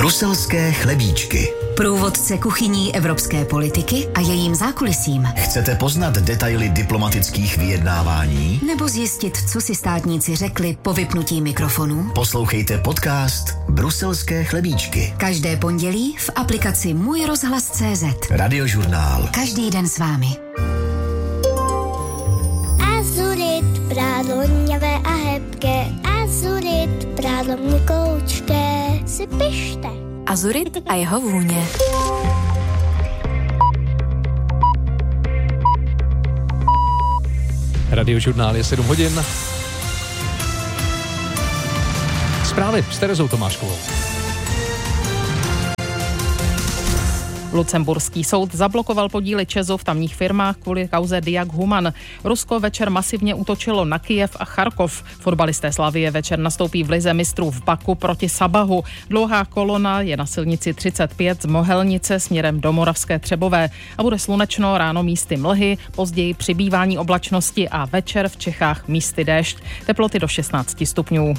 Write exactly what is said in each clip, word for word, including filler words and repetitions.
Bruselské chlebíčky. Průvodce kuchyní evropské politiky a jejím zákulisím. Chcete poznat detaily diplomatických vyjednávání? Nebo zjistit, co si státníci řekli po vypnutí mikrofonu? Poslouchejte podcast Bruselské chlebíčky. Každé pondělí v aplikaci Můj rozhlas tečka cé zet. Radiožurnál. Každý den s vámi. Azurit, prádlo hněvé a hebké. Azurit, prádlo měkoučké. Si pište. Azurit a jeho vůně. Radiožurnál je sedm hodin. Zprávy s Terezou Tomáškovou. Lucemburský soud zablokoval podíly ČEZu v tamních firmách kvůli kauze Diag Human. Rusko večer masivně útočilo na Kyjev a Charkov. Fotbalisté Slavie večer nastoupí v lize mistrů v Baku proti Sabahu. Dlouhá kolona je na silnici třicet pět z Mohelnice směrem do Moravské Třebové a bude slunečno, ráno místy mlhy, později přibývání oblačnosti a večer v Čechách místy déšť. Teploty do šestnáct stupňů.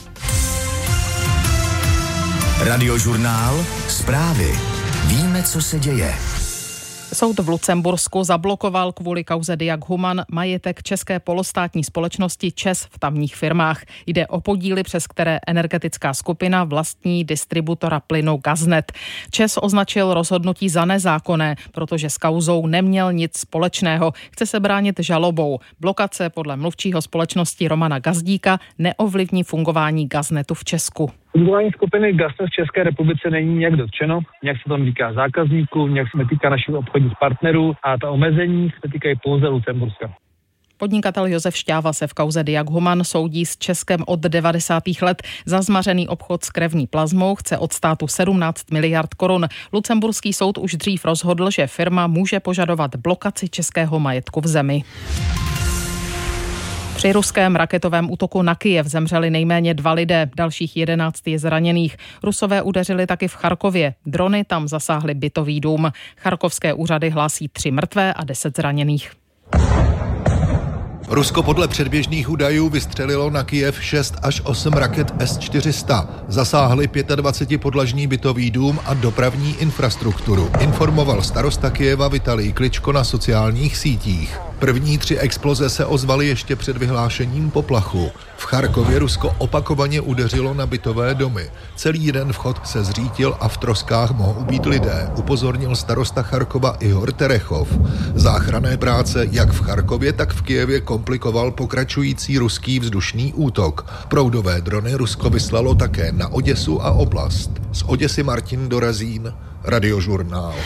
Radiožurnál. Zprávy. Víme, co se děje. Soud v Lucembursku zablokoval kvůli kauze Diag Human majetek české polostátní společnosti ČEZ v tamních firmách. Jde o podíly, přes které energetická skupina vlastní distributora plynu Gaznet. ČEZ označil rozhodnutí za nezákonné, protože s kauzou neměl nic společného. Chce se bránit žalobou. Blokace podle mluvčího společnosti Romana Gazdíka neovlivní fungování Gaznetu v Česku. Fungování skupiny Gaznet v České republice není nějak dotčeno, nějak se tam týká zákazníků, nějak se netýká našich obchodních partnerů a ta omezení se týkají pouze Lucemburska. Podnikatel Josef Šťáva se v kauze Diag Human soudí s Českem od devadesátých let. Za zmařený obchod s krevní plazmou chce od státu sedmnáct miliard korun. Lucemburský soud už dřív rozhodl, že firma může požadovat blokaci českého majetku v zemi. Při ruském raketovém útoku na Kyjev zemřeli nejméně dva lidé, dalších jedenáct je zraněných. Rusové udeřili taky v Charkově. Drony tam zasáhly bytový dům. Charkovské úřady hlásí tři mrtvé a deset zraněných. Rusko podle předběžných údajů vystřelilo na Kyjev šest až osm raket S čtyři sta. Zasáhly dvacet pět podlažní bytový dům a dopravní infrastrukturu. Informoval starosta Kyjeva Vitalij Kličko na sociálních sítích. První tři exploze se ozvaly ještě před vyhlášením poplachu. V Charkově Rusko opakovaně udeřilo na bytové domy. Celý den vchod se zřítil a v troskách mohou být lidé, upozornil starosta Charkova Ihor Terechov. Záchranné práce jak v Charkově, tak v Kyjevě komplikoval pokračující ruský vzdušný útok. Proudové drony Rusko vyslalo také na Oděsu a oblast. Z Oděsy Martin Dorazín, Radiožurnál.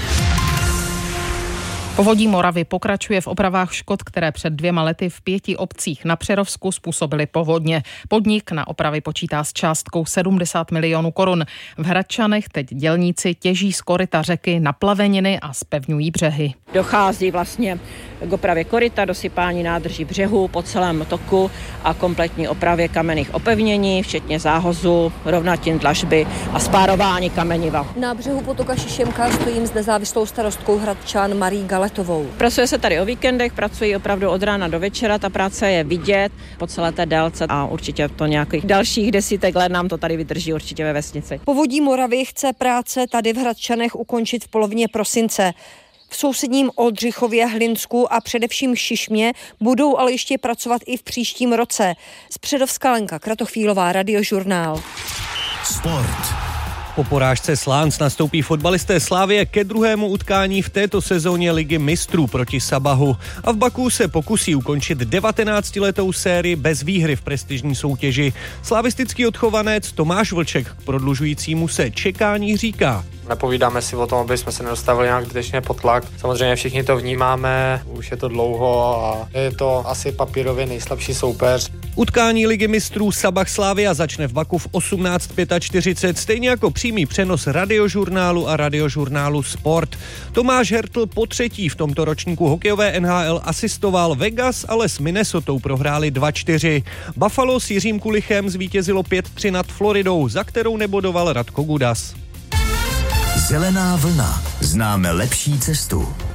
Povodí Moravy pokračuje v opravách škod, které před dvěma lety v pěti obcích na Přerovsku způsobily povodně. Podnik na opravy počítá s částkou sedmdesát milionů korun. V Hradčanech teď dělníci těží z koryta řeky naplaveniny a zpevňují břehy. Dochází vlastně k opravě koryta, dosypání nádrží břehu po celém toku a kompletní opravě kamenných opevnění, včetně záhozu, rovnatin, dlažby a spárování kameniva. Na břehu potoka Šišemka stojím s nezávislou starostkou Hradčan Marí Galetovou. Pracuje se tady o víkendech, pracují opravdu od rána do večera, ta práce je vidět po celé té délce a určitě to nějakých dalších desítek let nám to tady vydrží určitě ve vesnici. Povodí Moravy chce práce tady v Hradčanech ukončit v polovině prosince. V sousedním Oldřichově, Hlinsku a především Šišmě budou ale ještě pracovat i v příštím roce. Z Předovska Lenka Kratochvílová, Radiožurnál. Sport. Po porážce Slánc nastoupí fotbalisté Slavie ke druhému utkání v této sezóně Ligy mistrů proti Sabahu a v Baku se pokusí ukončit devatenáctiletou sérii bez výhry v prestižní soutěži. Slavistický odchovanec Tomáš Vlček k prodlužujícímu se čekání říká: Nepovídáme si o tom, aby jsme se nedostavili nějak zbytečně pod tlak. Samozřejmě všichni to vnímáme, už je to dlouho a je to asi papírově nejslabší soupeř. Utkání Ligy mistrů Sabah Slavia začne v Baku v osmnáct čtyřicet pět, stejně jako přímý přenos Radiožurnálu a Radiožurnálu Sport. Tomáš Hertl po třetí v tomto ročníku hokejové N H L asistoval. Vegas ale s Minnesotou prohráli dva čtyři. Buffalo s Jiřím Kulichem zvítězilo pět tři nad Floridou, za kterou nebodoval Radko Gudas. Zelená vlna. Známe lepší cestu.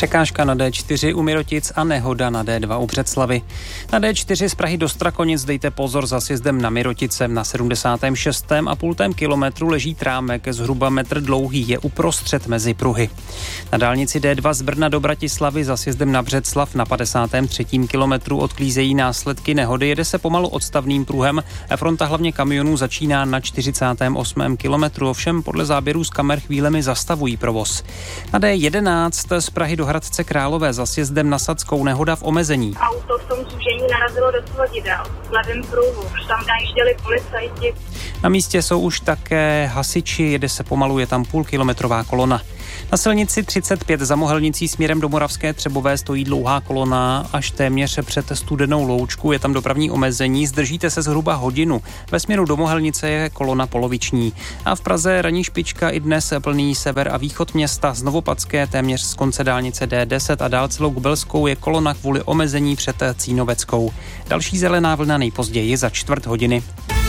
Překážka na dé čtyři u Mirotic a nehoda na dé dva u Břeclavi. Na dé čtyři z Prahy do Strakonic dejte pozor za sjezdem na Mirotice. Na sedmdesátém šestém a půltém kilometru leží trámek zhruba metr dlouhý, je uprostřed mezi pruhy. Na dálnici dé dva z Brna do Bratislavy za sjezdem na Břeclav na padesátém třetím kilometru odklízejí následky nehody, jede se pomalu odstavným pruhem. Fronta hlavně kamionů začíná na čtyřicátém osmém kilometru, ovšem podle záběrů z kamer chvílemi zastavují provoz. Na dé jedenáct z Prahy do Hradce Králové za sjezdem na Sadskou nehoda v omezení. Auto v tom zúžení narazilo do svodidel v levém pruhu, už tam najížděli policajti. Na místě jsou už také hasiči, jede se pomalu, je tam půlkilometrová kolona. Na silnici třicet pět za Mohelnicí směrem do Moravské Třebové stojí dlouhá kolona až téměř před Studenou Loučku, je tam dopravní omezení, zdržíte se zhruba hodinu. Ve směru do Mohelnice je kolona poloviční. A v Praze ranní špička i dnes plný sever a východ města, z Novopatské téměř z konce dálnice dé deset a dál celou Kubelskou je kolona kvůli omezení před Cínoveckou. Další zelená vlna nejpozději za čtvrt hodiny.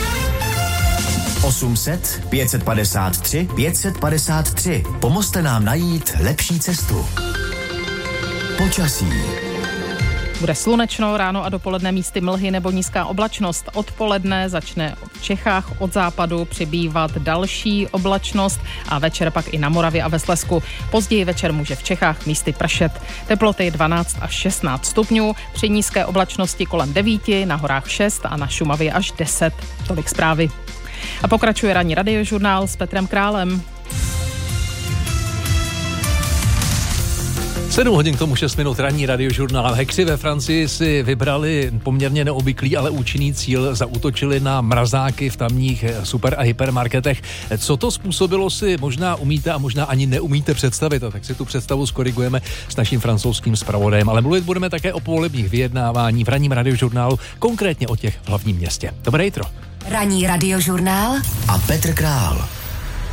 osm set, pět set padesát tři, pět set padesát tři. Pomozte nám najít lepší cestu. Počasí. Bude slunečno, ráno a dopoledne místy mlhy nebo nízká oblačnost. Odpoledne začne v Čechách od západu přibývat další oblačnost a večer pak i na Moravě a ve Slezsku. Později večer může v Čechách místy pršet. Teploty dvanáct až šestnáct stupňů, při nízké oblačnosti kolem devět, na horách šest a na Šumavě až deset. Tolik zprávy. A pokračuje ranní radiožurnál s Petrem Králem. sedm hodin k tomu šest minut ranní radiožurnál. Hekři ve Francii si vybrali poměrně neobvyklý, ale účinný cíl. Zaútočili na mrazáky v tamních super a hypermarketech. Co to způsobilo, si možná umíte a možná ani neumíte představit. A tak si tu představu skorigujeme s naším francouzským zpravodajem. Ale mluvit budeme také o povolebních vyjednávání v ranním radiožurnálu, konkrétně o těch v hlavním městě. Dobré jitro. Ranní radiožurnál a Petr Král.